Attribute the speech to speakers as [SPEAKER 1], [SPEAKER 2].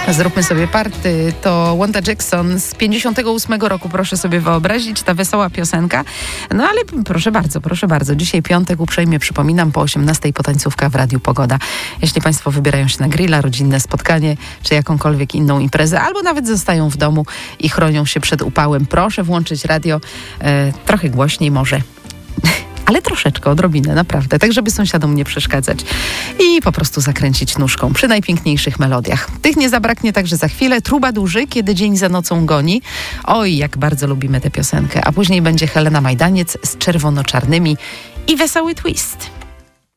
[SPEAKER 1] Zróbmy sobie party. To Wanda Jackson z 58 roku, proszę sobie wyobrazić, ta wesoła piosenka. No ale proszę bardzo. Dzisiaj piątek, uprzejmie przypominam, po 18 potańcówka w Radiu Pogoda. Jeśli Państwo wybierają się na grilla, rodzinne spotkanie, czy jakąkolwiek inną imprezę, albo nawet zostają w domu i chronią się przed upałem, proszę włączyć radio trochę głośniej może. Ale troszeczkę, odrobinę, naprawdę, tak żeby sąsiadom nie przeszkadzać i po prostu zakręcić nóżką przy najpiękniejszych melodiach. Tych nie zabraknie także za chwilę. Trubadurzy, kiedy dzień za nocą goni. Oj, jak bardzo lubimy tę piosenkę. A później będzie Helena Majdaniec z Czerwono-czarnymi i wesoły twist.